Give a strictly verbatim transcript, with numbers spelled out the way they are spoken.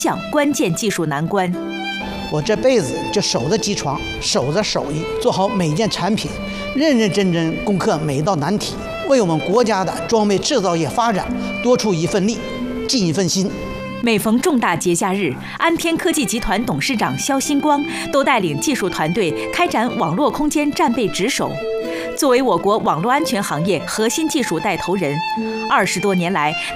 向关键技术难关。 我这辈子就守着机床，守着手艺，做好每件产品，认认真真攻克每一道难题，为我们国家的装备制造业发展多出一份力，尽一份心。 每逢重大节假日，安天科技集团董事长肖星光都带领技术团队开展网络空间战备值守。作为我国网络安全行业核心技术带头人，二十多年来，